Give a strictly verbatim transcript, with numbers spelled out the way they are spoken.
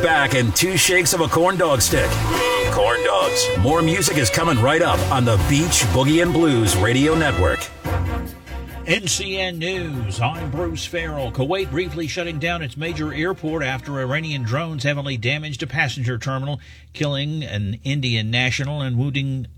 back and two shakes of a corn dog stick. Corn dogs. More music is coming right up on the Beach Boogie and Blues Radio Network. N C N News, I'm Bruce Farrell. Kuwait briefly shutting down its major airport after Iranian drones heavily damaged a passenger terminal, killing an Indian national and wounding